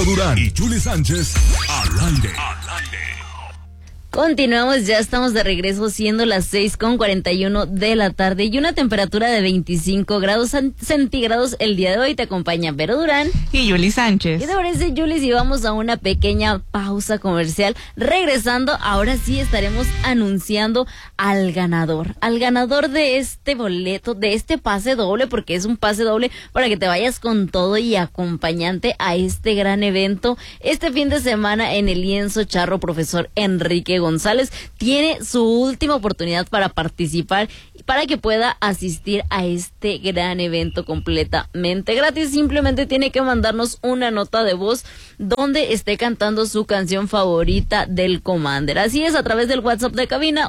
Durán y Juli Sánchez al aire. Continuamos, ya estamos de regreso, siendo las 6:41 de la tarde y una temperatura de 25 grados centígrados el día de hoy. Te acompaña Vero Durán y Juli Sánchez. ¿Qué te parece, Juli, si vamos a una pequeña pausa comercial? Regresando, ahora sí estaremos anunciando al ganador de este boleto, de este pase doble, porque es un pase doble para que te vayas con todo y acompañante a este gran evento. Este fin de semana en el Lienzo Charro, profesor Enrique González tiene su última oportunidad para participar y para que pueda asistir a este gran evento completamente gratis. Simplemente tiene que mandarnos una nota de voz donde esté cantando su canción favorita del Commander. Así es, a través del WhatsApp de cabina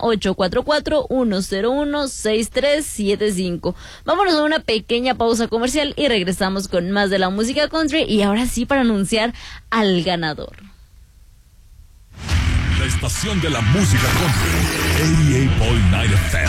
844-101-6375. Vámonos a una pequeña pausa comercial y regresamos con más de la música country y ahora sí para anunciar al ganador. La estación de la música country, 88.9 FM.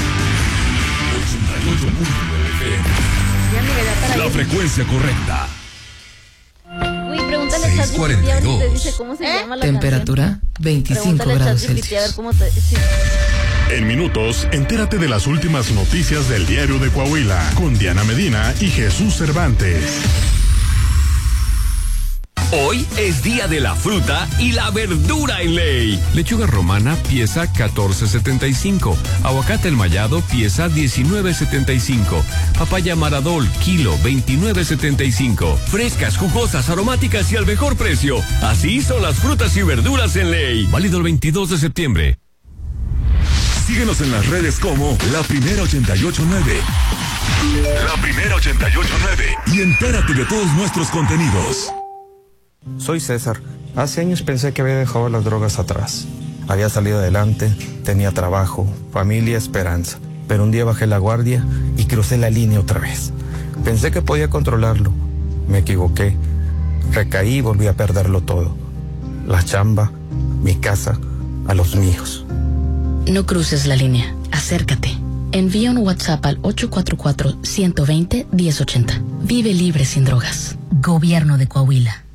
88.9 FM. La frecuencia correcta. Uy, pregúntale a ChatGPT a ver si te dice cómo se llama la temperatura canción. 25 grados Celsius. Sí. En minutos, entérate de las últimas noticias del diario de Coahuila con Diana Medina y Jesús Cervantes. Hoy es día de la fruta y la verdura en ley. Lechuga romana, pieza 14.75. Aguacate enmayado, pieza 19.75. Papaya maradol, kilo 29.75. Frescas, jugosas, aromáticas y al mejor precio. Así son las frutas y verduras en ley. Válido el 22 de septiembre. Síguenos en las redes como La Primera 88.9. La Primera 88.9. Y entérate de todos nuestros contenidos. Soy César. Hace años pensé que había dejado las drogas atrás. Había salido adelante, tenía trabajo, familia, esperanza. Pero un día bajé la guardia y crucé la línea otra vez. Pensé que podía controlarlo. Me equivoqué. Recaí y volví a perderlo todo. La chamba, mi casa, a los míos. No cruces la línea. Acércate. Envía un WhatsApp al 844-120-1080. Vive libre sin drogas. Gobierno de Coahuila.